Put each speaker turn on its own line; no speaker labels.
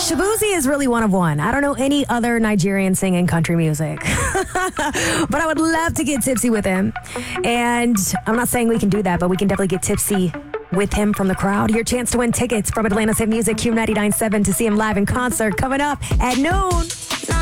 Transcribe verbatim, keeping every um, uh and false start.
Shabuzi is really one of one. I don't know any other Nigerian singing country music. But I would love to get tipsy with him. And I'm not saying we can do that, but we can definitely get tipsy with him from the crowd. Your chance to win tickets from Atlanta's Hit Music Q ninety-nine point seven to see him live in concert coming up at noon.